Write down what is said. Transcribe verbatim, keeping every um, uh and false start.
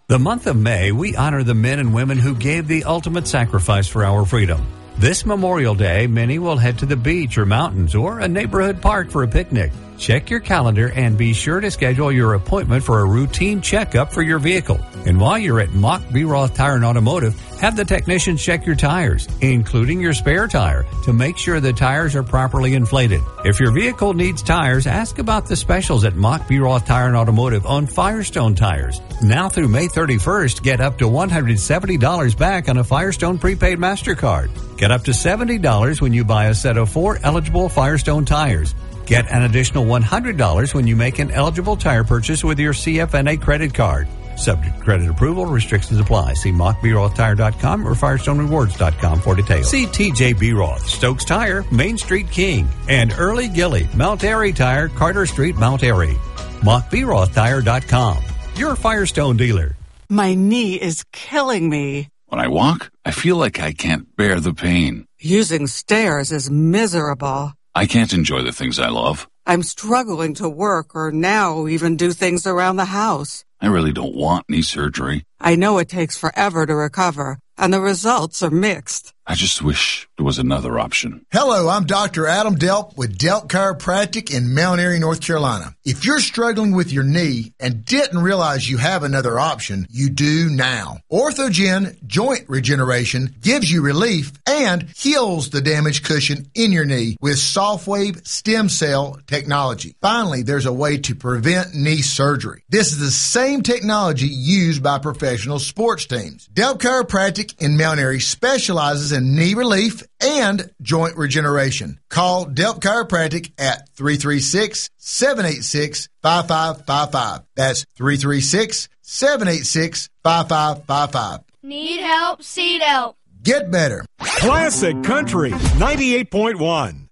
The month of May, we honor the men and women who gave the ultimate sacrifice for our freedom. This Memorial Day, many will head to the beach or mountains or a neighborhood park for a picnic. Check your calendar and be sure to schedule your appointment for a routine checkup for your vehicle. And while you're at Mock B. Roth Tire and Automotive, have the technicians check your tires, including your spare tire, to make sure the tires are properly inflated. If your vehicle needs tires, ask about the specials at Mock B. Roth Tire and Automotive on Firestone tires. Now through May thirty-first, get up to one hundred seventy dollars back on a Firestone prepaid MasterCard. Get up to seventy dollars when you buy a set of four eligible Firestone tires. Get an additional one hundred dollars when you make an eligible tire purchase with your C F N A credit card. Subject to credit approval, restrictions apply. See mock b roth tire dot com or firestone rewards dot com for details. See T J B. Roth, Stokes Tire, Main Street King, and Early Gilly, Mount Airy Tire, Carter Street, Mount Airy. mock b roth tire dot com, your Firestone dealer. My knee is killing me. When I walk, I feel like I can't bear the pain. Using stairs is miserable. I can't enjoy the things I love. I'm struggling to work or now even do things around the house. I really don't want knee surgery. I know it takes forever to recover, and the results are mixed. I just wish there was another option. Hello, I'm Doctor Adam Delp with Delp Chiropractic in Mount Airy, North Carolina. If you're struggling with your knee and didn't realize you have another option, you do now. Orthogen Joint Regeneration gives you relief and heals the damaged cushion in your knee with soft-wave stem cell technology. Finally, there's a way to prevent knee surgery. This is the same technology used by professional sports teams. Delp Chiropractic in Mount Airy specializes in knee relief and joint regeneration. Call Delp Chiropractic at three three six, seven eight six, five five five five. That's three three six, seven eight six, five five five five. Need help? See help. Get better. Classic Country ninety-eight point one.